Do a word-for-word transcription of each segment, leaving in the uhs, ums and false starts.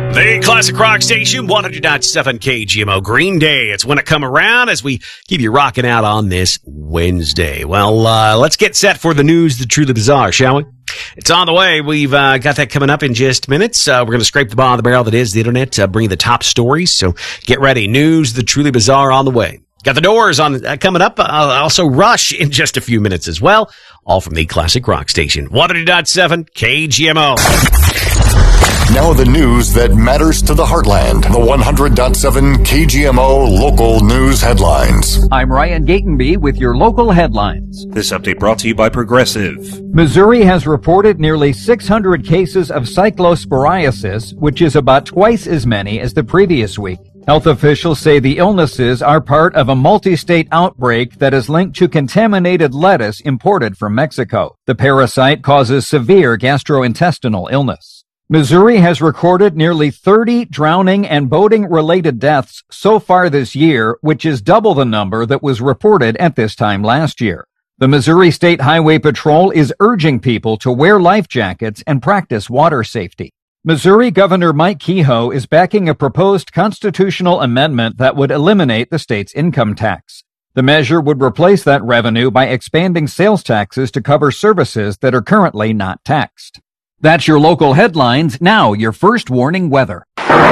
The Classic Rock Station, one hundred point seven K G M O. Green Day. It's when it come around as we keep you rocking out on this Wednesday. Well, uh, let's get set for the news, the truly bizarre, shall we? It's on the way. We've uh, got that coming up in just minutes. Uh, we're going to scrape the bottom of the barrel that is the internet, uh, bring you the top stories. So get ready. News, the truly bizarre on the way. Got the Doors on uh, coming up. Uh, also Rush in just a few minutes as well. All from the Classic Rock Station, one hundred point seven K G M O. Now the news that matters to the heartland. The one hundred point seven K G M O local news headlines. I'm Ryan Gatenby with your local headlines. This update brought to you by Progressive. Missouri has reported nearly six hundred cases of cyclosporiasis, which is about twice as many as the previous week. Health officials say the illnesses are part of a multi-state outbreak that is linked to contaminated lettuce imported from Mexico. The parasite causes severe gastrointestinal illness. Missouri has recorded nearly thirty drowning and boating-related deaths so far this year, which is double the number that was reported at this time last year. The Missouri State Highway Patrol is urging people to wear life jackets and practice water safety. Missouri Governor Mike Kehoe is backing a proposed constitutional amendment that would eliminate the state's income tax. The measure would replace that revenue by expanding sales taxes to cover services that are currently not taxed. That's your local headlines. Now, your first warning weather.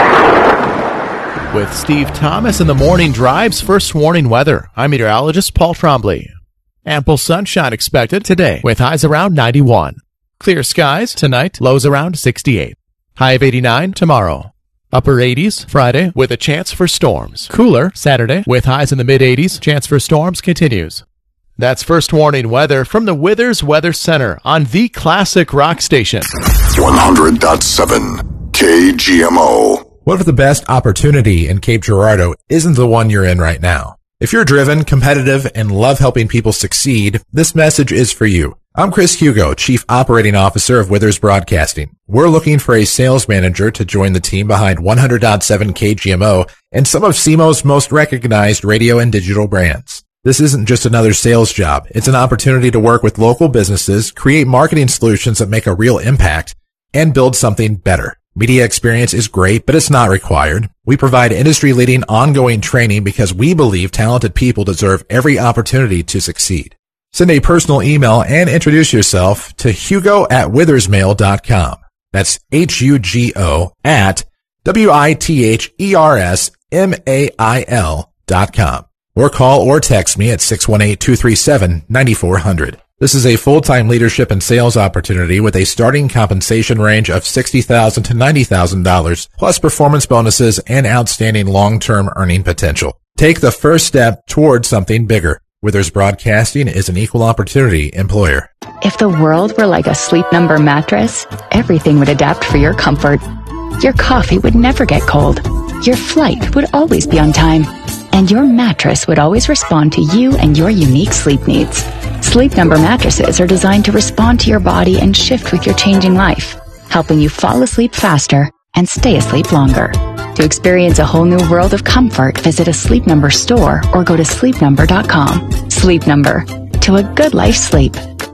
With Steve Thomas in the Morning Drive's first warning weather, I'm meteorologist Paul Trombley. Ample sunshine expected today with highs around ninety-one. Clear skies tonight, lows around sixty-eight. High of eighty-nine tomorrow. Upper eighties Friday with a chance for storms. Cooler Saturday with highs in the mid-eighties. Chance for storms continues. That's first warning weather from the Withers Weather Center on the Classic Rock Station. one hundred point seven K G M O. What if the best opportunity in Cape Girardeau isn't the one you're in right now? If you're driven, competitive, and love helping people succeed, this message is for you. I'm Chris Hugo, Chief Operating Officer of Withers Broadcasting. We're looking for a sales manager to join the team behind one hundred point seven K G M O and some of S E M O's most recognized radio and digital brands. This isn't just another sales job. It's an opportunity to work with local businesses, create marketing solutions that make a real impact, and build something better. Media experience is great, but it's not required. We provide industry-leading ongoing training because we believe talented people deserve every opportunity to succeed. Send a personal email and introduce yourself to hugo at withersmail dot com. That's H U G O at W I T H E R S M A I L dot com. Or call or text me at six one eight, two three seven, nine four zero zero. This is a full-time leadership and sales opportunity with a starting compensation range of sixty thousand dollars to ninety thousand dollars, plus performance bonuses and outstanding long-term earning potential. Take the first step towards something bigger. Withers Broadcasting is an equal opportunity employer. If the world were like a Sleep Number mattress, everything would adapt for your comfort. Your coffee would never get cold. Your flight would always be on time. And your mattress would always respond to you and your unique sleep needs. Sleep Number mattresses are designed to respond to your body and shift with your changing life, helping you fall asleep faster and stay asleep longer. To experience a whole new world of comfort, visit a Sleep Number store or go to sleep number dot com. Sleep Number. To a good life sleep.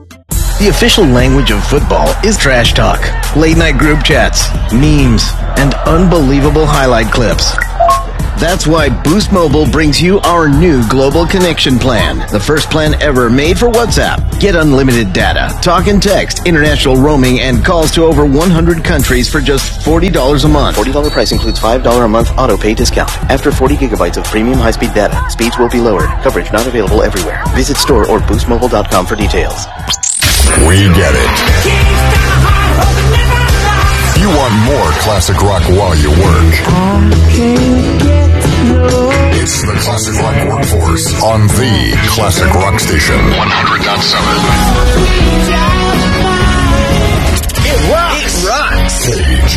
The official language of football is trash talk, late-night group chats, memes, and unbelievable highlight clips. That's why Boost Mobile brings you our new Global Connection Plan, the first plan ever made for WhatsApp. Get unlimited data, talk and text, international roaming, and calls to over one hundred countries for just forty dollars a month. forty dollars price includes five dollars a month auto-pay discount. After forty gigabytes of premium high-speed data, speeds will be lowered. Coverage not available everywhere. Visit store or boost mobile dot com for details. We get it. You want more classic rock while you work. It's the Classic Rock Workforce on the Classic Rock Station. one hundred point seven. It rocks! It rocks!